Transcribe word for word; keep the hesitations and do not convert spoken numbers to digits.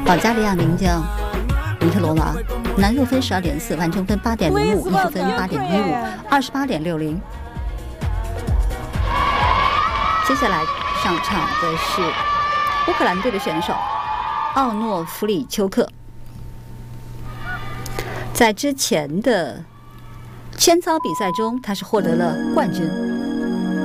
保加利亚名将尼特罗娃，男入分十二点四，完成分八点零五，艺术分八点一五，二十八点六零。接下来上场的是乌克兰队的选手奥诺弗里丘克。在之前的千操比赛中，他是获得了冠军。